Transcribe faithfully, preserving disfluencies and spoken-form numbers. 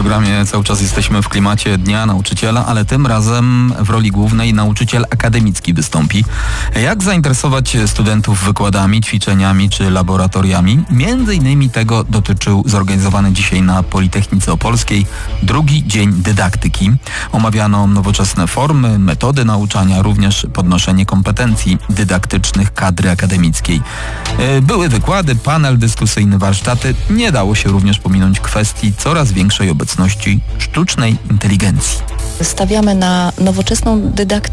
programie cały czas jesteśmy w klimacie Dnia Nauczyciela, ale tym razem w roli głównej nauczyciel akademicki wystąpi. Jak zainteresować studentów wykładami, ćwiczeniami czy laboratoriami? Między innymi tego dotyczył zorganizowany dzisiaj na Politechnice Opolskiej drugi dzień dydaktyki. Omawiano nowoczesne formy, metody nauczania, również podnoszenie kompetencji dydaktycznych kadry akademickiej. Były wykłady, panel dyskusyjny, warsztaty. Nie dało się również pominąć kwestii coraz większej obecności sztucznej inteligencji. Stawiamy na nowoczesną dydaktykę.